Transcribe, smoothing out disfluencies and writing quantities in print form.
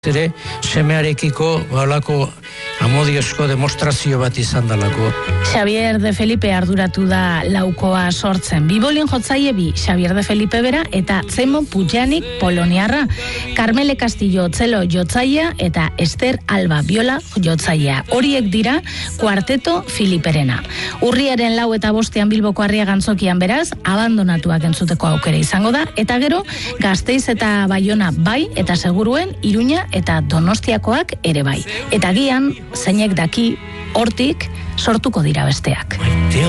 ere semearekiko halako amodiozko demostrazio bat izan dalako. Xavier de Felipe arduratu da laukoa sortzen. Bibolin jotzaile bi, Xavier de Felipe bera eta Zemo Pujanik poloniarra, Carmele Castillo Otzelo jotzailea eta Ester Alba Biola jotzailea. Horiek dira kuarteto Filiperena. Urriaren 4 eta 5 Bilboko Arriaga Antzokian beraz, abandonatuak entzuteko aukera izango da, eta gero Gasteiz eta Baiona bai, eta seguruen Iruña eta Donostiakoak ere bai. Eta gian, zeinek daki, hortik sortuko dira besteak.